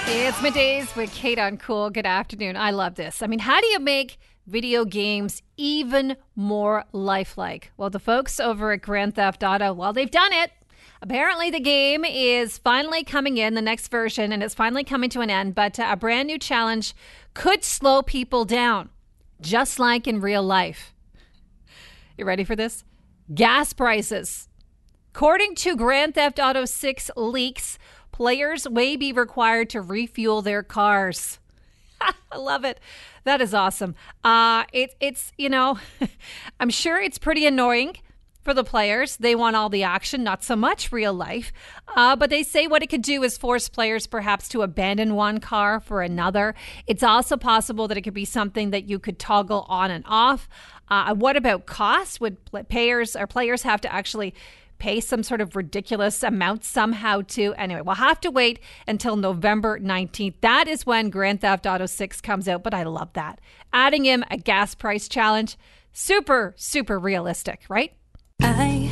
It's middays with Kate on Cool. Good afternoon. I love this. I mean, how do you make video games even more lifelike? Well, the folks over at Grand Theft Auto, well, they've done it. Apparently, the game is finally coming in, the next version, and it's finally coming to an end. But a brand new challenge could slow people down, just like in real life. You ready for this? Gas prices. According to Grand Theft Auto 6 leaks, players may be required to refuel their cars. I love it. That is awesome. It's I'm sure it's pretty annoying for the players. They want all the action, not so much real life. But they say what it could do is force players perhaps to abandon one car for another. It's also possible that it could be something that you could toggle on and off. What about cost? Would players have to actually pay some sort of ridiculous amount somehow too? Anyway, we'll have to wait until November 19th. That is when Grand Theft Auto 6 comes out, but I love that. Adding in a gas price challenge, super, super realistic, right?